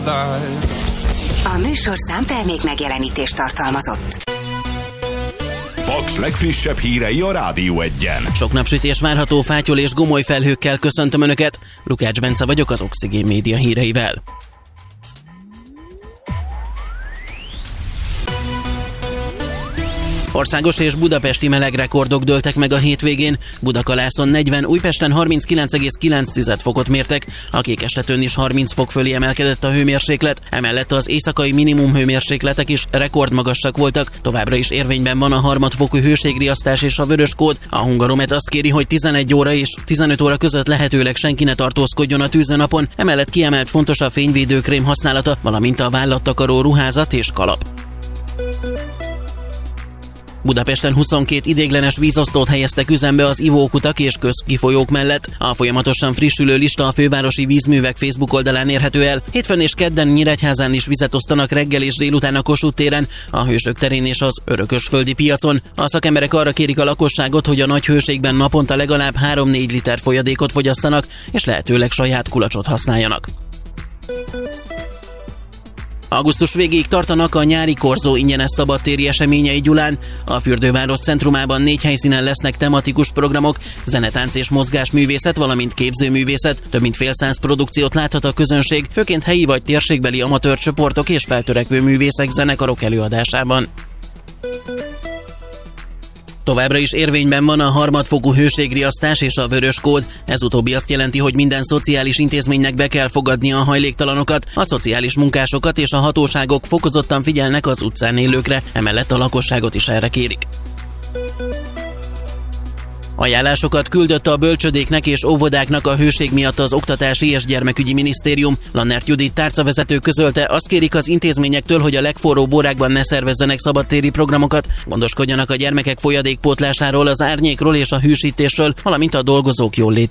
A műsorszám termék megjelenítést tartalmazott. Paks legfrissebb hírei a Rádió Egyen. Sok napsütés várható, fátyol és gomoly felhőkkel köszöntöm Önöket. Lukács Bence vagyok az Oxigén Média híreivel. Országos és budapesti melegrekordok dőltek meg a hétvégén. Budakalászon 40, Újpesten 39,9 fokot mértek, a Kékestetőn is 30 fok fölé emelkedett a hőmérséklet, emellett az éjszakai minimum hőmérsékletek is rekordmagasak voltak. Továbbra is érvényben van a harmadfokú hőségriasztás és a vörös kód. A Hungaromet azt kéri, hogy 11 óra és 15 óra között lehetőleg senki ne tartózkodjon a tűzőnapon, emellett kiemelt fontos a fényvédőkrém használata, valamint a vállattakaró ruházat és kalap. Budapesten 22 ideiglenes vízosztót helyeztek üzembe az ivókutak és közkifolyók mellett. A folyamatosan frissülő lista a fővárosi vízművek Facebook oldalán érhető el. Hétfőn és kedden Nyíregyházán is vizet osztanak reggel és délután a Kossuth téren, a Hősök terén és az Örökösföldi piacon. A szakemberek arra kérik a lakosságot, hogy a nagy hőségben naponta legalább 3-4 liter folyadékot fogyasszanak, és lehetőleg saját kulacsot használjanak. Augusztus végéig tartanak a nyári korzó ingyenes szabadtéri eseményei Gyulán. A fürdőváros centrumában 4 helyszínen lesznek tematikus programok, zenetánc és mozgásművészet, valamint képzőművészet. Több mint fél száz produkciót láthat a közönség, főként helyi vagy térségbeli amatőr csoportok és feltörekvő művészek, zenekarok előadásában. Továbbra is érvényben van a harmadfokú hőségriasztás és a vörös kód. Ez utóbbi azt jelenti, hogy minden szociális intézménynek be kell fogadnia a hajléktalanokat, a szociális munkásokat és a hatóságok fokozottan figyelnek az utcán élőkre, emellett a lakosságot is erre kérik. Ajánlásokat küldött a bölcsödéknek és óvodáknak a hőség miatt az Oktatási és Gyermekügyi Minisztérium. Lannert Judit tárcavezető közölte, azt kérik az intézményektől, hogy a legforróbb órákban ne szervezzenek szabadtéri programokat, gondoskodjanak a gyermekek folyadékpótlásáról, az árnyékról és a hűsítésről, valamint a dolgozók jóllétéről.